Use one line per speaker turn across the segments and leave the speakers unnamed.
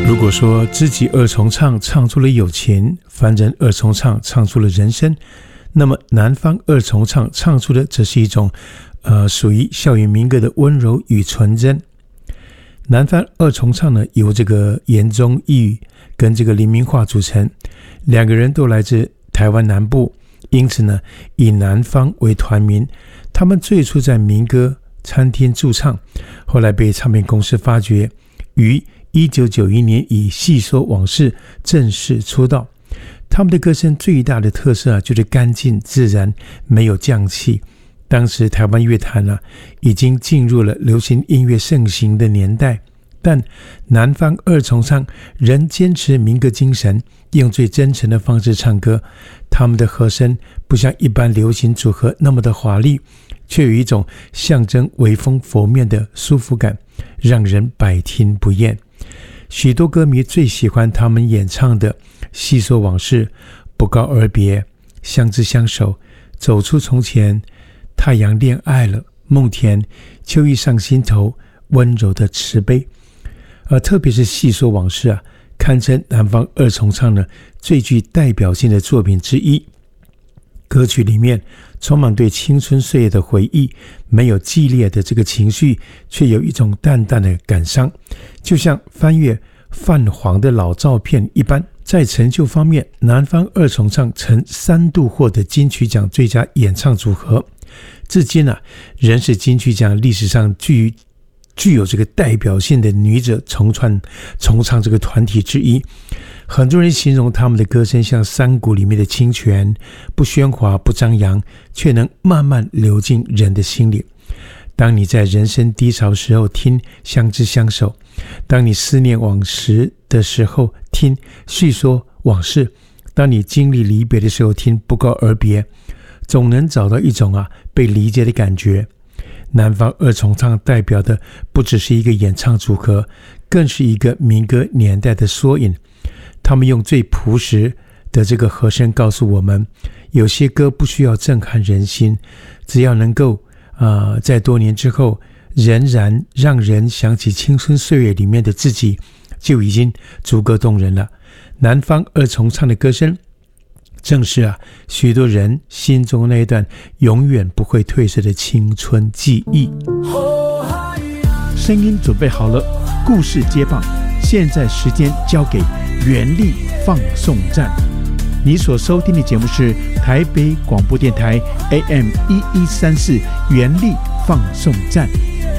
如果说知己二重唱唱出了友情，凡人二重唱唱出了人生，那么南方二重唱唱出的则是一种属于校园民歌的温柔与纯真。南方二重唱呢，由这个严宗义跟这个林明化组成，两个人都来自台湾南部，因此呢以南方为团名。他们最初在民歌餐厅驻唱，后来被唱片公司发掘，于1991年以细说往事正式出道。他们的歌声最大的特色就是干净自然，没有匠气。当时台湾乐坛已经进入了流行音乐盛行的年代，但南方二重唱仍坚持民歌精神，用最真诚的方式唱歌。他们的和声不像一般流行组合那么的华丽，却有一种象征微风拂面的舒服感，让人百听不厌。许多歌迷最喜欢他们演唱的《细说往事》、《不告而别》、《相知相守》、《走出从前》、《太阳恋爱了》、《梦田》、《秋意上心头》、温柔的慈悲。特别是《细说往事》堪称南方二重唱的最具代表性的作品之一。歌曲里面充满对青春岁月的回忆，没有激烈的这个情绪，却有一种淡淡的感伤，就像翻阅泛黄的老照片一般。在成就方面，南方二重唱曾3度获得金曲奖最佳演唱组合，至今仍是金曲奖历史上具有这个代表性的女者重唱这个团体之一。很多人形容他们的歌声像山谷里面的清泉，不喧哗不张扬，却能慢慢流进人的心里。当你在人生低潮时候听相知相守，当你思念往事的时候听叙说往事，当你经历离别的时候听不告而别，总能找到一种被理解的感觉。南方二重唱代表的不只是一个演唱组合，更是一个民歌年代的缩影。他们用最朴实的这个和声告诉我们，有些歌不需要震撼人心，只要能够在多年之后仍然让人想起青春岁月里面的自己，就已经足够动人了。南方二重唱的歌声正是许多人心中那一段永远不会褪色的青春记忆。
声音准备好了，故事接棒，现在时间交给原力放送站。你所收听的节目是台北广播电台 AM1134 原力放送站。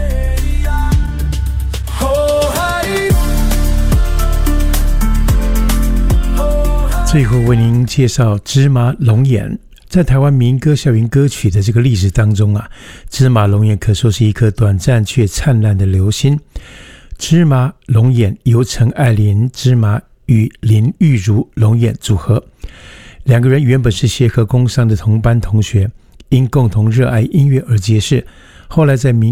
最后为您介绍芝麻龙眼。在台湾民歌校园歌曲的这个历史当中芝麻龙眼可说是一颗短暂却灿烂的流星。芝麻龙眼由陈爱玲芝麻与林玉如龙眼组合，两个人原本是协和工商的同班同学，因共同热爱音乐而结识，后来在民